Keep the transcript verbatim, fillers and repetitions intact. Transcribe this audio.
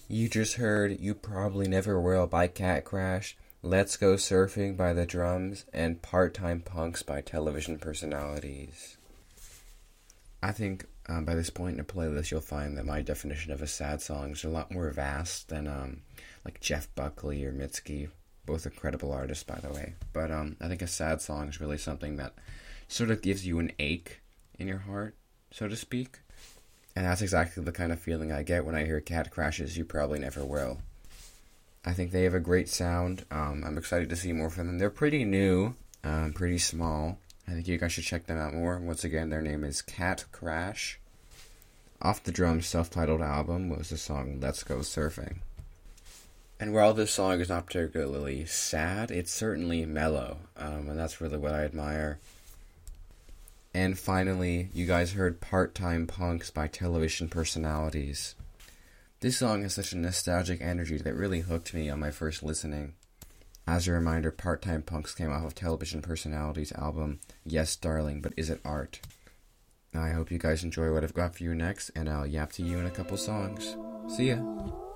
You just heard You Probably Never Will by Cat Crash, Let's Go Surfing by The Drums, and Part-Time Punks by Television Personalities. I think um, by this point in the playlist you'll find that my definition of a sad song is a lot more vast than um, like Jeff Buckley or Mitski, both incredible artists by the way. But um, I think a sad song is really something that sort of gives you an ache in your heart, so to speak. And that's exactly the kind of feeling I get when I hear Cat Crash's You Probably Never Will. I think they have a great sound. Um, I'm excited to see more from them. They're pretty new, um, pretty small. I think you guys should check them out more. Once again, their name is Cat Crash. Off the Drums' self-titled album was the song Let's Go Surfing. And while this song is not particularly sad, it's certainly mellow, um, and that's really what I admire. And finally, you guys heard Part-Time Punks by Television Personalities. This song has such a nostalgic energy that really hooked me on my first listening. As a reminder, Part-Time Punks came off of Television Personalities' album, Yes Darling, But Is It Art? I hope you guys enjoy what I've got for you next, and I'll yap to you in a couple songs. See ya!